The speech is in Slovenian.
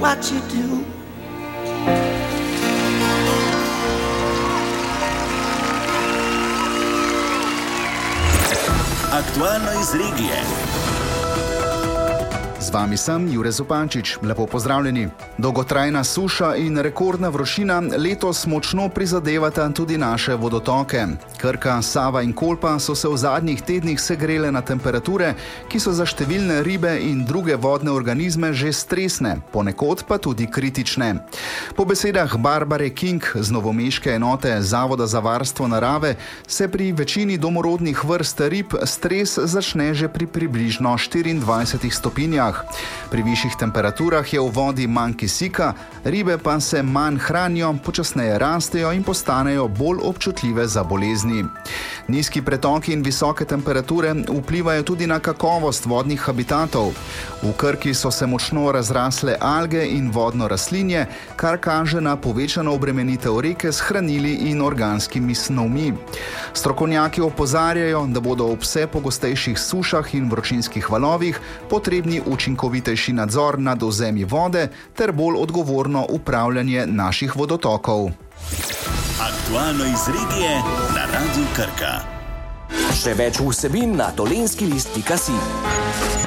what you do. Aktualno iz regije. Z vami sem Jure Zupančič. Lepo pozdravljeni. Dolgotrajna suša in rekordna vročina letos močno prizadevata tudi naše vodotoke. Krka, Sava in Kolpa so se v zadnjih tednih segrele na temperature, ki so za številne ribe in druge vodne organizme že stresne, ponekod pa tudi kritične. Po besedah Barbare King z novomeške enote Zavoda za varstvo narave se pri večini domorodnih vrst rib stres začne že pri približno 24 stopinjah. Pri višjih temperaturah je v vodi manj kisika, ribe pa se manj hranijo, počasneje rastejo in postanejo bolj občutljive za bolezni. Nizki pretoki in visoke temperature vplivajo tudi na kakovost vodnih habitatov. V Krki so se močno razrasle alge in vodno rastlinje, kar kaže na povečano obremenitev reke s hranili in organskimi snovmi. Strokovnjaki opozarjajo, da bodo ob vse pogostejših sušah in vročinskih valovih potrebni učinkovitejši nadzor nad ozemji vode ter bolj odgovorno upravljanje naših vodotokov. Aktualno iz regije na Radiu Krka. Še več vsebin na dolenskilist.si.